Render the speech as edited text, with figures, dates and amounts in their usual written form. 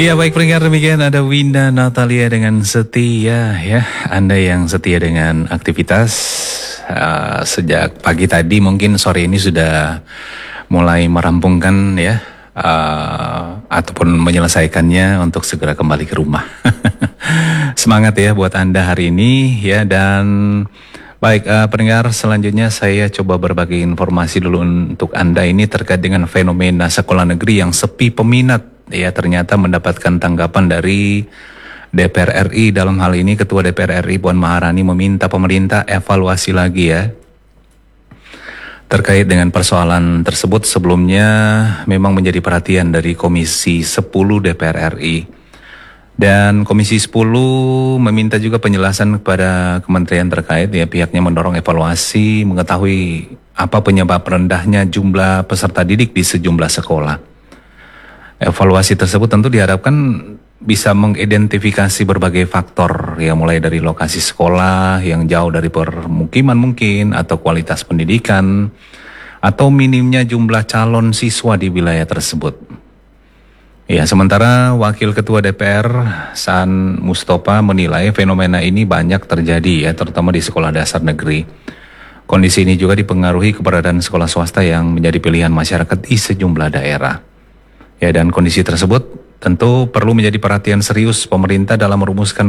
Ya baik pendengar, demikian ada Winda Natalia dengan setia ya. Anda yang setia dengan aktivitas sejak pagi tadi, mungkin sore ini sudah mulai merampungkan ya, ataupun menyelesaikannya untuk segera kembali ke rumah. Semangat ya buat Anda hari ini ya. Dan baik pendengar, selanjutnya saya coba berbagi informasi dulu untuk Anda ini terkait dengan fenomena sekolah negeri yang sepi peminat. Ya, ternyata mendapatkan tanggapan dari DPR RI. Dalam hal ini Ketua DPR RI Puan Maharani meminta pemerintah evaluasi lagi ya terkait dengan persoalan tersebut. Sebelumnya memang menjadi perhatian dari Komisi 10 DPR RI. Dan Komisi 10 meminta juga penjelasan kepada kementerian terkait ya, pihaknya mendorong evaluasi mengetahui apa penyebab rendahnya jumlah peserta didik di sejumlah sekolah. Evaluasi tersebut tentu diharapkan bisa mengidentifikasi berbagai faktor ya, mulai dari lokasi sekolah yang jauh dari permukiman mungkin, atau kualitas pendidikan, atau minimnya jumlah calon siswa di wilayah tersebut. Ya, sementara Wakil Ketua DPR Saan Mustafa menilai fenomena ini banyak terjadi ya, terutama di sekolah dasar negeri. Kondisi ini juga dipengaruhi keberadaan sekolah swasta yang menjadi pilihan masyarakat di sejumlah daerah. Ya, dan kondisi tersebut tentu perlu menjadi perhatian serius pemerintah dalam merumuskan